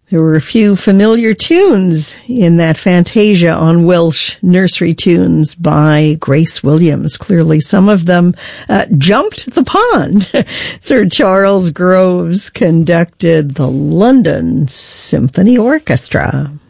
There were a few familiar tunes in that Fantasia on Welsh Nursery Tunes by Grace Williams. Clearly some of them jumped the pond. Sir Charles Groves conducted the London Symphony Orchestra.